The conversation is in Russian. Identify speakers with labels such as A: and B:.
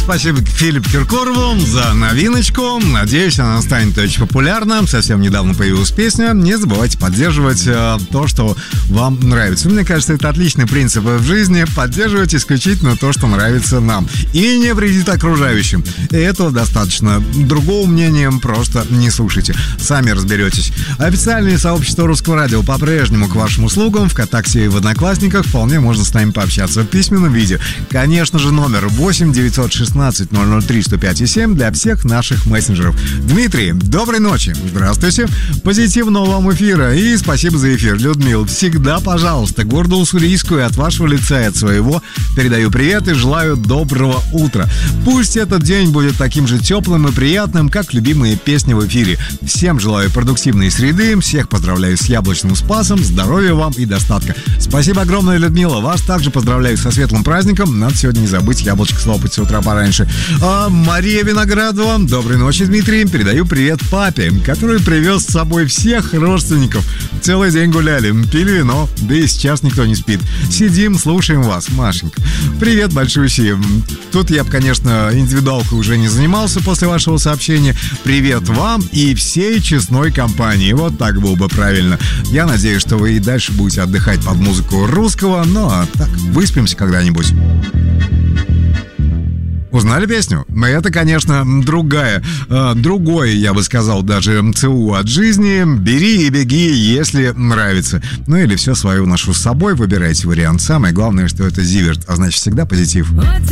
A: Спасибо Филиппу Киркорову за новиночку. Надеюсь, она станет очень популярна. Совсем недавно появилась песня. Не забывайте поддерживать то, что вам нравится. Мне кажется, это отличный принцип в жизни. Поддерживать исключительно то, что нравится нам. И не вредит окружающим. И этого достаточно. Другого мнения просто не слушайте. Сами разберетесь. Официальное сообщество Русского радио по-прежнему к вашим услугам. ВКонтакте и в Одноклассниках вполне можно с нами пообщаться в письменном виде. Конечно же, номер 8 916 003 105 и 7 для всех наших мессенджеров. Дмитрий, доброй ночи. Здравствуйте. Позитивного вам эфира и спасибо за эфир, Людмила. Всегда, пожалуйста, городу Уссурийскую от вашего лица и от своего передаю привет и желаю доброго утра. Пусть этот день будет таким же теплым и приятным, как любимые песни в эфире. Всем желаю продуктивной среды, всех поздравляю с яблочным спасом, здоровья вам и достатка. Спасибо огромное, Людмила. Вас также поздравляю со светлым праздником. Надо сегодня не забыть яблочко слопать с утра пораньше. Мария Виноградова. Доброй ночи, Дмитрий. Передаю привет папе, который привез с собой всех родственников. Целый день гуляли, пили вино, да и сейчас никто не спит. Сидим, слушаем вас, Машенька. Привет большущий. Тут я бы, конечно, индивидуалкой уже не занимался после вашего сообщения. Привет вам и всей честной компании. Вот так было бы правильно. Я надеюсь, что вы и дальше будете отдыхать под музыку русского, но так, выспимся когда-нибудь. Узнали песню? Это, конечно, другое, я бы сказал, даже ЦУ от жизни. Бери и беги, если нравится. Ну или все свое ношу с собой, выбирайте вариант. Самое главное, что это Зиверт, а значит всегда позитив.